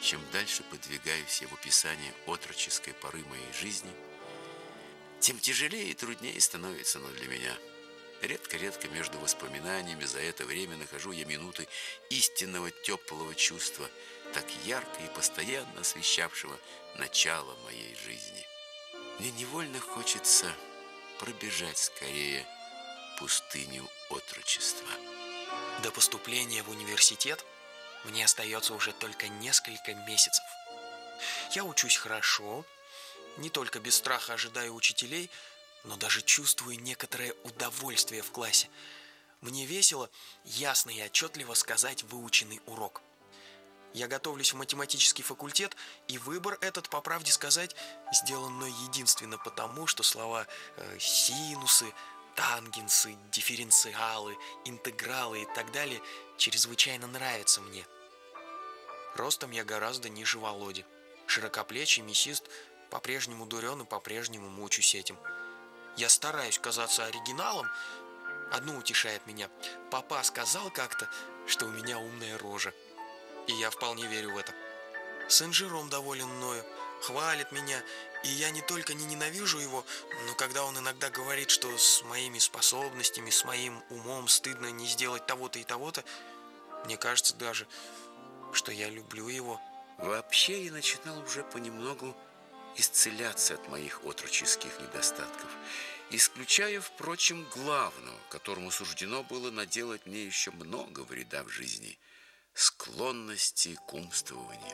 Чем дальше подвигаюсь я в описании отроческой поры моей жизни, тем тяжелее и труднее становится оно для меня. Редко-редко между воспоминаниями за это время нахожу я минуты истинного теплого чувства, так ярко и постоянно освещавшего начало моей жизни. Мне невольно хочется пробежать скорее пустыню отрочества. До поступления в университет мне остается уже только несколько месяцев. Я учусь хорошо, не только без страха ожидаю учителей, но даже чувствую некоторое удовольствие в классе. Мне весело ясно и отчетливо сказать выученный урок. Я готовлюсь в математический факультет, и выбор этот, по правде сказать, сделан мной единственно потому, что слова синусы, тангенсы, дифференциалы, интегралы и так далее чрезвычайно нравятся мне. Ростом я гораздо ниже Володи. Широкоплечий, мясист, по-прежнему дурен и по-прежнему мучусь этим. Я стараюсь казаться оригиналом. Одно утешает меня. Папа сказал как-то, что у меня умная рожа. И я вполне верю в это. Сын Жером доволен мною, хвалит меня, и я не только не ненавижу его, но когда он иногда говорит, что с моими способностями, с моим умом стыдно не сделать того-то и того-то, мне кажется даже, что я люблю его. Вообще я начинал уже понемногу исцеляться от моих отроческих недостатков, исключая, впрочем, главного, которому суждено было наделать мне еще много вреда в жизни – склонности к умствованию.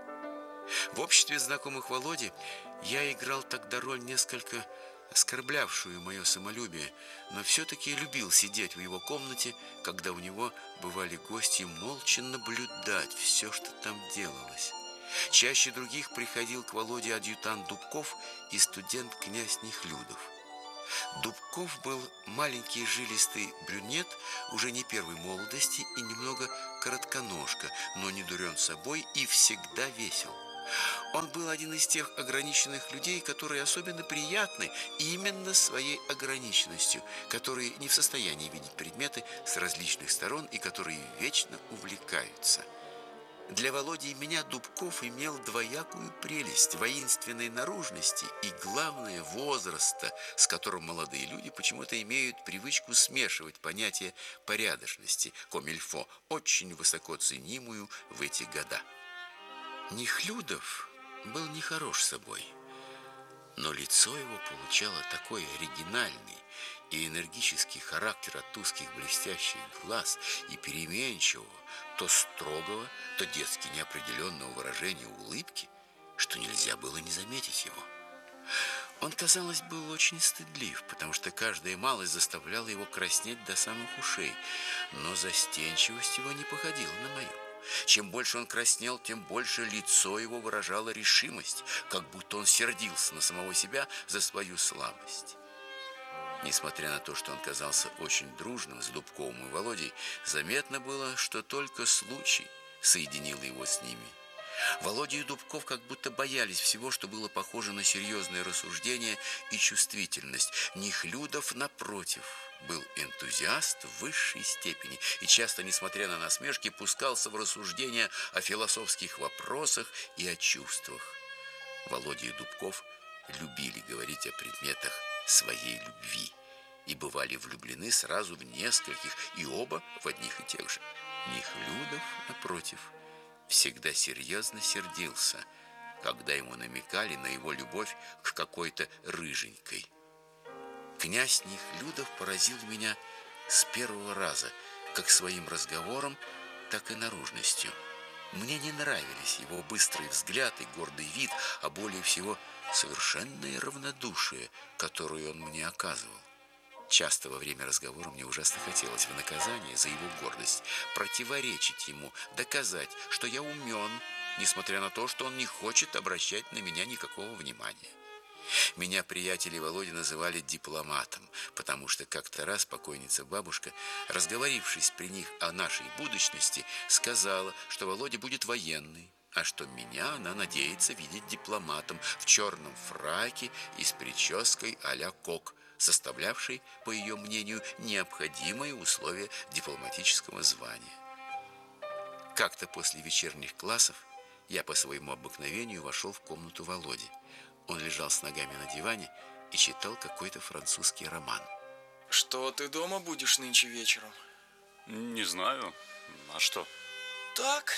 В обществе знакомых Володи я играл тогда роль, несколько оскорблявшую мое самолюбие, но все-таки любил сидеть в его комнате, когда у него бывали гости, и молча наблюдать все, что там делалось. Чаще других приходил к Володе адъютант Дубков и студент князь Нехлюдов. Дубков был маленький жилистый брюнет, уже не первой молодости и немного коротконожка, но не дурен собой и всегда весел. Он был один из тех ограниченных людей, которые особенно приятны именно своей ограниченностью, которые не в состоянии видеть предметы с различных сторон и которые вечно увлекаются. Для Володи и меня Дубков имел двоякую прелесть воинственной наружности и, главное, возраста, с которым молодые люди почему-то имеют привычку смешивать понятие порядочности, комильфо, очень высоко ценимую в эти года. Нехлюдов был нехорош собой, но лицо его получало такой оригинальный и энергический характер от узких блестящих глаз и переменчивого, то строгого, то детски неопределенного выражения улыбки, что нельзя было не заметить его. Он, казалось, был очень стыдлив, потому что каждая малость заставляла его краснеть до самых ушей, но застенчивость его не походила на мою. Чем больше он краснел, тем больше лицо его выражало решимость, как будто он сердился на самого себя за свою слабость. Несмотря на то, что он казался очень дружным с Дубковым и Володей, заметно было, что только случай соединил его с ними. Володя и Дубков как будто боялись всего, что было похоже на серьезное рассуждение и чувствительность. Нехлюдов, напротив, был энтузиаст в высшей степени и часто, несмотря на насмешки, пускался в рассуждения о философских вопросах и о чувствах. Володя и Дубков любили говорить о предметах своей любви и бывали влюблены сразу в нескольких, и оба в одних и тех же. Нехлюдов, напротив, всегда серьезно сердился, когда ему намекали на его любовь к какой-то рыженькой. Князь Нехлюдов поразил меня с первого раза, как своим разговором, так и наружностью. Мне не нравились его быстрый взгляд и гордый вид, а более всего совершенное равнодушие, которое он мне оказывал. Часто во время разговора мне ужасно хотелось в наказание за его гордость противоречить ему, доказать, что я умен, несмотря на то, что он не хочет обращать на меня никакого внимания. Меня приятели Володи называли дипломатом, потому что как-то раз покойница-бабушка, разговорившись при них о нашей будущности, сказала, что Володя будет военный, а что меня она надеется видеть дипломатом в черном фраке и с прической а-ля Кок, составлявшей, по ее мнению, необходимые условия дипломатического звания. Как-то после вечерних классов Я по своему обыкновению вошел в комнату Володи. Он лежал с ногами на диване и читал какой-то французский роман. Что, ты дома будешь нынче вечером? Не знаю. А что? Так.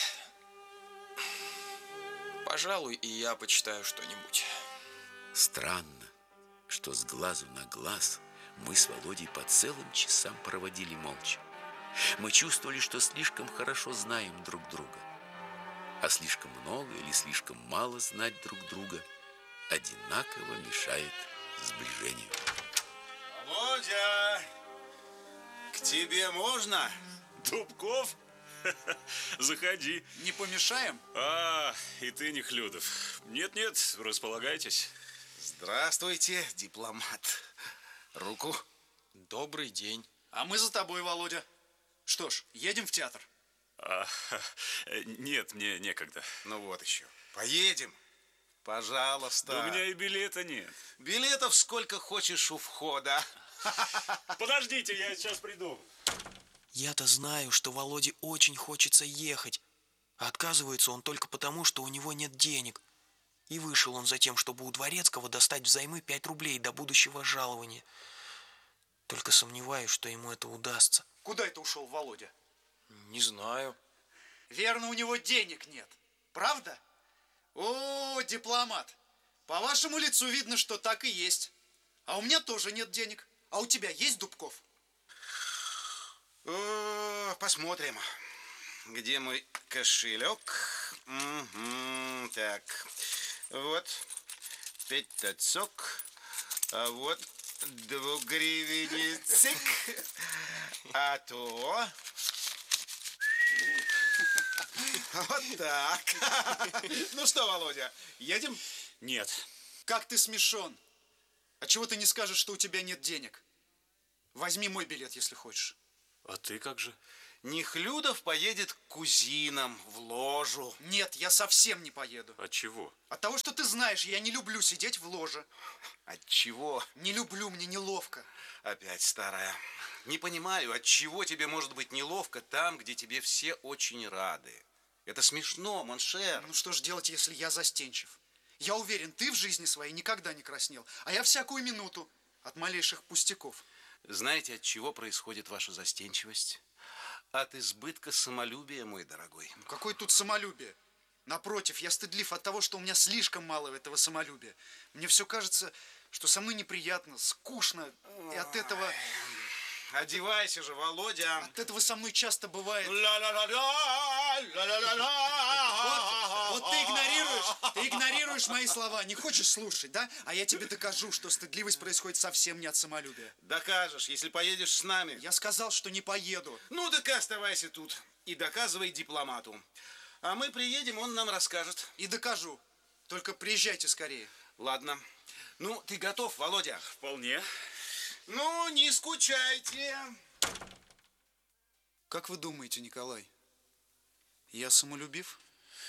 Пожалуй, и я почитаю что-нибудь. Странно, что с глазу на глаз мы с Володей по целым часам проводили молча. Мы чувствовали, что слишком хорошо знаем друг друга. А слишком много или слишком мало знать друг друга одинаково мешает сближению. Володя, к тебе можно? Дубков? Заходи. Не помешаем? И ты, Нехлюдов. Нет-нет, располагайтесь. Здравствуйте, дипломат. Руку. Добрый день. А мы за тобой, Володя. Что ж, едем в театр. Нет, мне некогда. Ну вот еще. Поедем. Пожалуйста. Да у меня и билета нет. Билетов сколько хочешь у входа. Подождите, я сейчас приду. Я-то знаю, что Володе очень хочется ехать. А отказывается он только потому, что у него нет денег. И вышел он за тем, чтобы у Дворецкого достать взаймы 5 рублей до будущего жалования. Только сомневаюсь, что ему это удастся. Куда это ушел Володя? Не знаю. Верно, у него денег нет. Правда? О, дипломат. По вашему лицу видно, что так и есть. А у меня тоже нет денег. А у тебя есть, Дубков? Посмотрим. Где мой кошелек? Так. Вот 5 тацок. А вот 2-гривенецик. А то... Вот так. Ну что, Володя, едем? Нет. Как ты смешон. А чего ты не скажешь, что у тебя нет денег? Возьми мой билет, если хочешь. А ты как же? Нехлюдов поедет к кузинам в ложу. Нет, я совсем не поеду. От чего? От того, что ты знаешь, я не люблю сидеть в ложе. От чего? Не люблю, мне неловко. Опять старая. Не понимаю, от чего тебе может быть неловко там, где тебе все очень рады. Это смешно, моншер. Ну что ж делать, если я застенчив? Я уверен, ты в жизни своей никогда не краснел, а я всякую минуту от малейших пустяков. Знаете, от чего происходит ваша застенчивость? От избытка самолюбия, мой дорогой. Ну, какое тут самолюбие? Напротив, я стыдлив от того, что у меня слишком мало этого самолюбия. Мне все кажется, что со мной неприятно, скучно, и от этого... Одевайся же, Володя. От этого со мной часто бывает... Вот ты игнорируешь мои слова, не хочешь слушать, да? А я тебе докажу, что стыдливость происходит совсем не от самолюбия. Докажешь, если поедешь с нами. Я сказал, что не поеду. Ну, так и оставайся тут и доказывай дипломату. А мы приедем, он нам расскажет. И докажу. Только приезжайте скорее. Ладно. Ну, ты готов, Володя? Вполне. Ну, не скучайте. Как вы думаете, Николай, я самолюбив?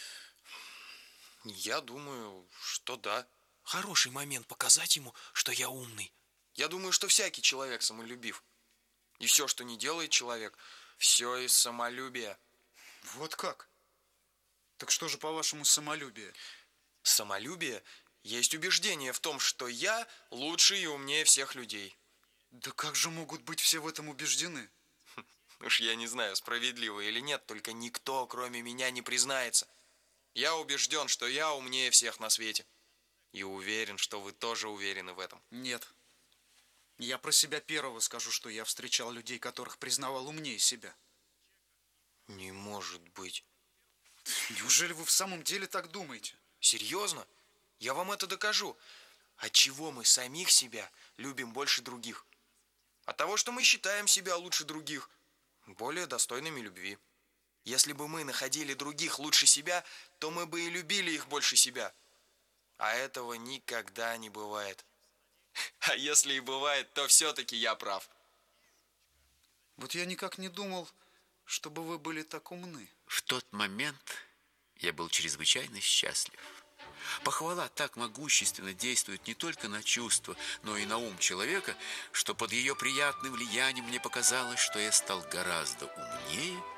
Я думаю, что да. Хороший момент показать ему, что я умный. Я думаю, что всякий человек самолюбив. И все, что не делает человек, все из самолюбия. Вот как? Так что же, по-вашему, самолюбие? Самолюбие есть убеждение в том, что я лучше и умнее всех людей. Да как же могут быть все в этом убеждены? Уж я не знаю, справедливо или нет, только никто, кроме меня, не признается. Я убежден, что я умнее всех на свете. И уверен, что вы тоже уверены в этом. Нет. Я про себя первого скажу, что я встречал людей, которых признавал умнее себя. Не может быть. Неужели вы в самом деле так думаете? Серьезно? Я вам это докажу. Отчего мы самих себя любим больше других? От того, что мы считаем себя лучше других, более достойными любви. Если бы мы находили других лучше себя, то мы бы и любили их больше себя. А этого никогда не бывает. А если и бывает, то все-таки я прав. Вот я никак не думал, чтобы вы были так умны. В тот момент я был чрезвычайно счастлив. Похвала так могущественно действует не только на чувства, но и на ум человека, что под ее приятным влиянием мне показалось, что я стал гораздо умнее,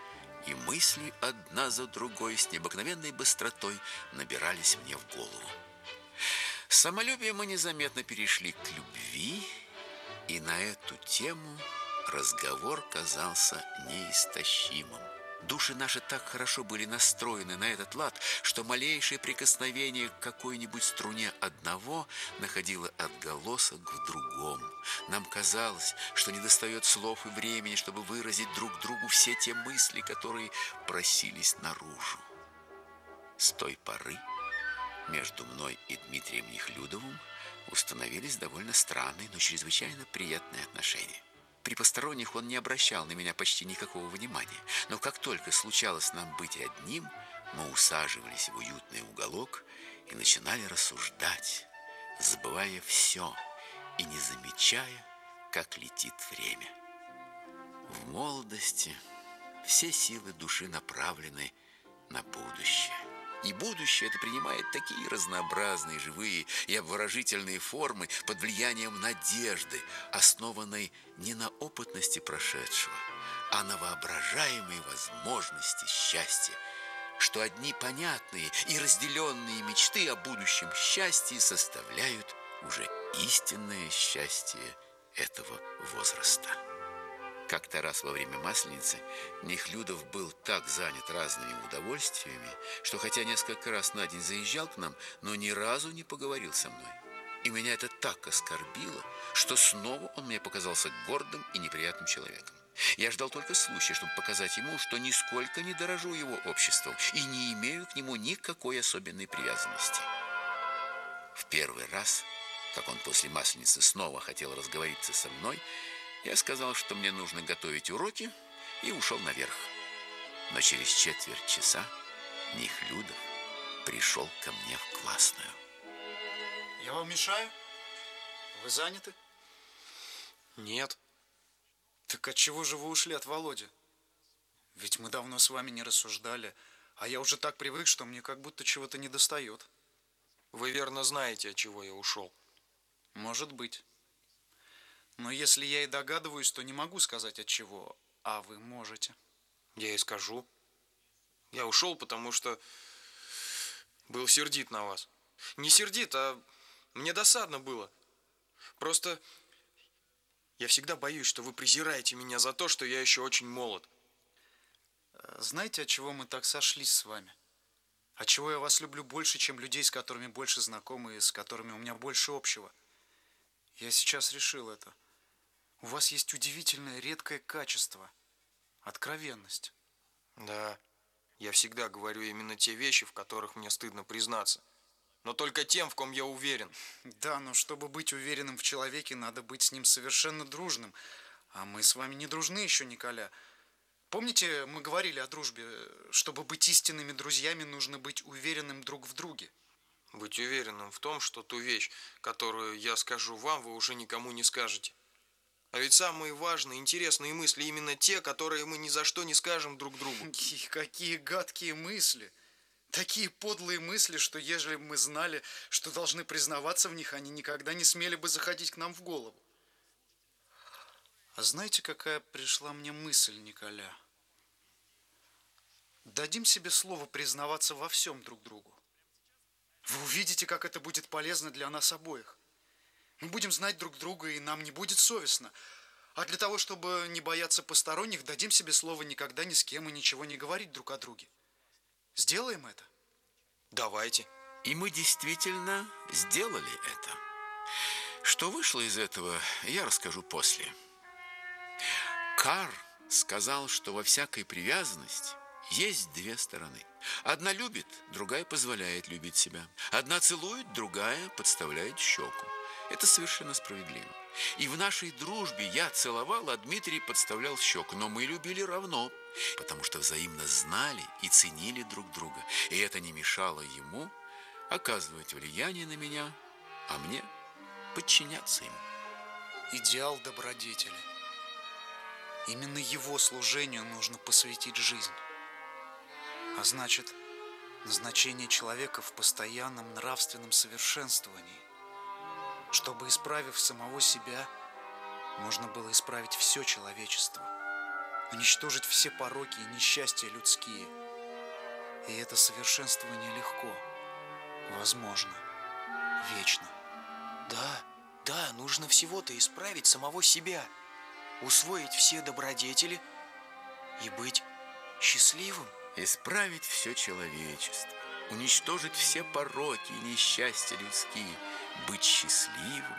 и мысли одна за другой с необыкновенной быстротой набирались мне в голову. С самолюбия мы незаметно перешли к любви, и на эту тему разговор казался неистощимым. Души наши так хорошо были настроены на этот лад, что малейшее прикосновение к какой-нибудь струне одного находило отголосок в другом. Нам казалось, что недостает слов и времени, чтобы выразить друг другу все те мысли, которые просились наружу. С той поры между мной и Дмитрием Нехлюдовым установились довольно странные, но чрезвычайно приятные отношения. При посторонних он не обращал на меня почти никакого внимания, но как только случалось нам быть одним, мы усаживались в уютный уголок и начинали рассуждать, забывая все и не замечая, как летит время. В молодости все силы души направлены на будущее. И будущее это принимает такие разнообразные, живые и обворожительные формы под влиянием надежды, основанной не на опытности прошедшего, а на воображаемой возможности счастья, что одни понятные и разделенные мечты о будущем счастье составляют уже истинное счастье этого возраста. Как-то раз во время Масленицы Нехлюдов был так занят разными удовольствиями, что хотя несколько раз на день заезжал к нам, но ни разу не поговорил со мной. И меня это так оскорбило, что снова он мне показался гордым и неприятным человеком. Я ждал только случая, чтобы показать ему, что нисколько не дорожу его обществом и не имею к нему никакой особенной привязанности. В первый раз, как он после Масленицы снова хотел разговориться со мной, я сказал, что мне нужно готовить уроки, и ушел наверх. Но через четверть часа Нехлюдов пришел ко мне в классную. Я вам мешаю? Вы заняты? Нет. Так отчего же вы ушли от Володи? Ведь мы давно с вами не рассуждали, а я уже так привык, что мне как будто чего-то недостает. Вы верно знаете, от чего я ушел. Может быть. Но если я и догадываюсь, то не могу сказать от чего, а вы можете. Я и скажу. Я ушел, потому что был сердит на вас. Не сердит, а мне досадно было. Просто я всегда боюсь, что вы презираете меня за то, что я еще очень молод. Знаете, от чего мы так сошлись с вами? Отчего я вас люблю больше, чем людей, с которыми больше знакомы и с которыми у меня больше общего? Я сейчас решил это. У вас есть удивительное, редкое качество – откровенность. Да, я всегда говорю именно те вещи, в которых мне стыдно признаться. Но только тем, в ком я уверен. Да, но чтобы быть уверенным в человеке, надо быть с ним совершенно дружным. А мы с вами не дружны еще, Николя. Помните, мы говорили о дружбе? Чтобы быть истинными друзьями, нужно быть уверенным друг в друге. Быть уверенным в том, что ту вещь, которую я скажу вам, вы уже никому не скажете. А ведь самые важные, интересные мысли именно те, которые мы ни за что не скажем друг другу. Какие гадкие мысли! Такие подлые мысли, что ежели бы мы знали, что должны признаваться в них, они никогда не смели бы заходить к нам в голову. А знаете, какая пришла мне мысль, Николя? Дадим себе слово признаваться во всем друг другу. Вы увидите, как это будет полезно для нас обоих. Мы будем знать друг друга, и нам не будет совестно. А для того, чтобы не бояться посторонних, дадим себе слово никогда ни с кем и ничего не говорить друг о друге. Сделаем это? Давайте. И мы действительно сделали это. Что вышло из этого, я расскажу после. Карр сказал, что во всякой привязанности есть две стороны. Одна любит, другая позволяет любить себя. Одна целует, другая подставляет щеку. Это совершенно справедливо. И в нашей дружбе я целовал, а Дмитрий подставлял щеку. Но мы любили равно, потому что взаимно знали и ценили друг друга. И это не мешало ему оказывать влияние на меня, а мне подчиняться ему. Идеал добродетели. Именно его служению нужно посвятить жизнь. А значит, назначение человека в постоянном нравственном совершенствовании, чтобы, исправив самого себя, можно было исправить все человечество. уничтожить все пороки и несчастья людские. И это совершенствование легко, возможно, вечно. Да, нужно всего-то исправить самого себя, усвоить все добродетели и быть счастливым. Исправить все человечество, уничтожить все пороки и несчастья людские, быть счастливым.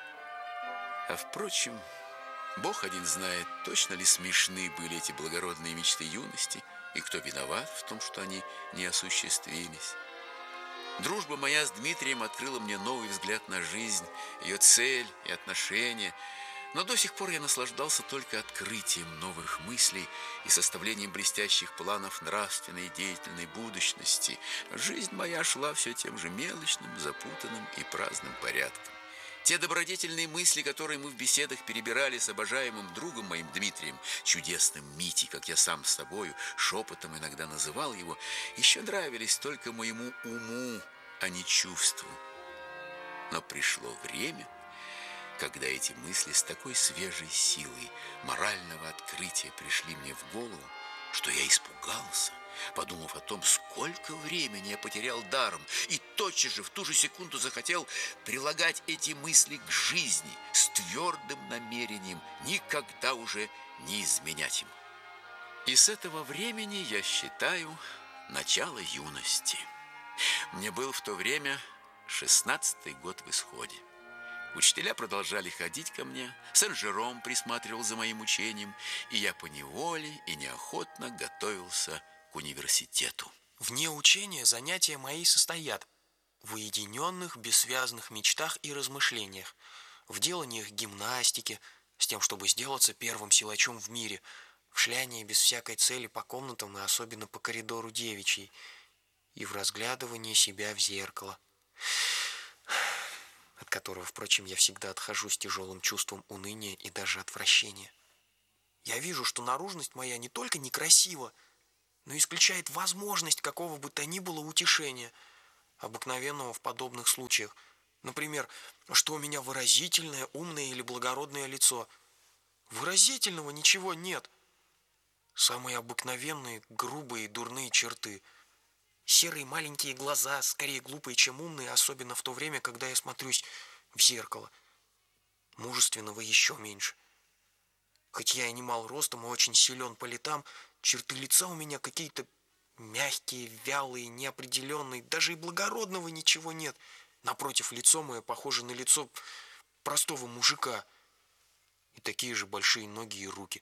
А впрочем, Бог один знает, точно ли смешны были эти благородные мечты юности, и кто виноват в том, что они не осуществились. Дружба моя с Дмитрием открыла мне новый взгляд на жизнь, ее цель и отношения, но до сих пор я наслаждался только открытием новых мыслей и составлением блестящих планов нравственной и деятельной будущности. Жизнь моя шла все тем же мелочным, запутанным и праздным порядком. Те добродетельные мысли, которые мы в беседах перебирали с обожаемым другом моим Дмитрием, чудесным Митей, как я сам с собою шепотом иногда называл его, еще нравились только моему уму, а не чувству. Но пришло время, когда эти мысли с такой свежей силой морального открытия пришли мне в голову, что я испугался, подумав о том, сколько времени я потерял даром, и тотчас же в ту же секунду захотел прилагать эти мысли к жизни с твердым намерением никогда уже не изменять им. И с этого времени я считаю начало юности. Мне был в то время 16-й год в исходе. Учителя продолжали ходить ко мне, Сен-Жером присматривал за моим учением, и я поневоле и неохотно готовился к университету. Вне учения занятия мои состоят в уединенных, бессвязных мечтах и размышлениях, в деланиях гимнастики, с тем, чтобы сделаться первым силачом в мире, в шлянии без всякой цели по комнатам и особенно по коридору девичьей, и в разглядывании себя в зеркало, от которого, впрочем, я всегда отхожу с тяжелым чувством уныния и даже отвращения. Я вижу, что наружность моя не только некрасива, но исключает возможность какого бы то ни было утешения, обыкновенного в подобных случаях. Например, что у меня выразительное, умное или благородное лицо. Выразительного ничего нет. Самые обыкновенные, грубые и дурные черты. Серые маленькие глаза, скорее глупые, чем умные, особенно в то время, когда я смотрюсь в зеркало. Мужественного еще меньше. Хоть я и не мал ростом и очень силен по летам, черты лица у меня какие-то мягкие, вялые, неопределенные, даже и благородного ничего нет. Напротив, лицо мое похоже на лицо простого мужика. И такие же большие ноги и руки.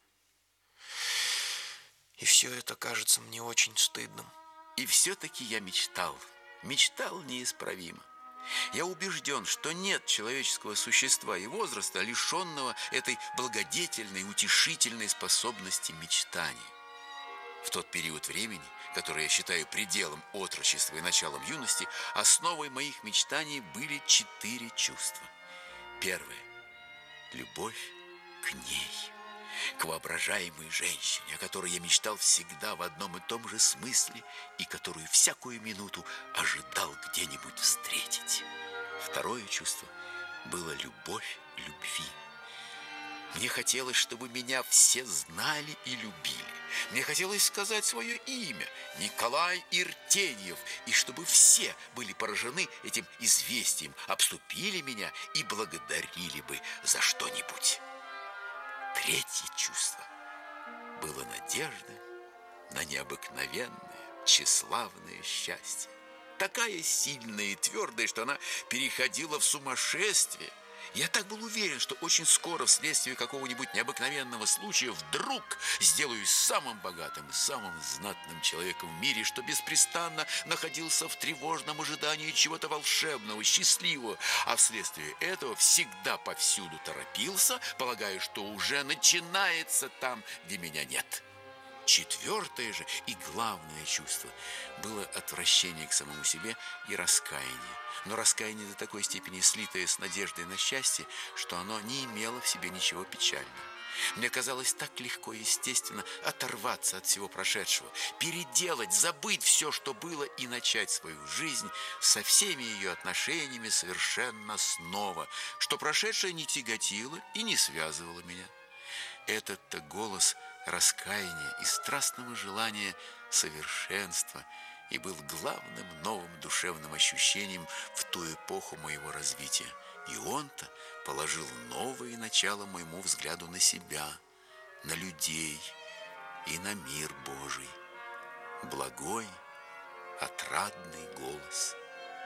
И все это кажется мне очень стыдным. И все-таки я мечтал неисправимо. Я убежден, что нет человеческого существа и возраста, лишенного этой благодетельной, утешительной способности мечтания. В тот период времени, который я считаю пределом отрочества и началом юности, основой моих мечтаний были 4 чувства. Первое – любовь к ней, к воображаемой женщине, о которой я мечтал всегда в одном и том же смысле и которую всякую минуту ожидал где-нибудь встретить. Второе чувство было любовь любви. Мне хотелось, чтобы меня все знали и любили. Мне хотелось сказать свое имя – Николай Иртеньев, и чтобы все были поражены этим известием, обступили меня и благодарили бы за что-нибудь. Третье чувство было надежда на необыкновенное, тщеславное счастье. Такая сильная и твердая, что она переходила в сумасшествие. Я так был уверен, что очень скоро, вследствие какого-нибудь необыкновенного случая, вдруг сделаюсь самым богатым, самым знатным человеком в мире, что беспрестанно находился в тревожном ожидании чего-то волшебного, счастливого, а вследствие этого всегда повсюду торопился, полагая, что уже начинается там, где меня нет. Четвертое же и главное чувство было отвращение к самому себе и раскаяние. Но раскаяние до такой степени слитое с надеждой на счастье, что оно не имело в себе ничего печального. Мне казалось так легко и естественно оторваться от всего прошедшего, переделать, забыть все, что было, и начать свою жизнь со всеми ее отношениями совершенно снова, что прошедшее не тяготило и не связывало меня. Этот-то голос раскаяния и страстного желания совершенства и был главным новым душевным ощущением в ту эпоху моего развития. И он-то положил новое начало моему взгляду на себя, на людей и на мир Божий. Благой, отрадный голос.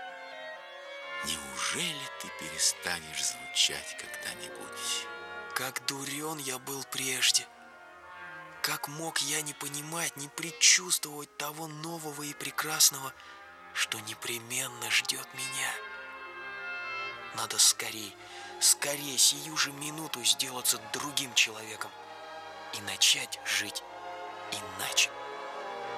Неужели ты перестанешь звучать когда-нибудь? Как дурен я был прежде. Как мог я не понимать, не предчувствовать того нового и прекрасного, что непременно ждет меня? Надо скорей, сию же минуту сделаться другим человеком и начать жить иначе.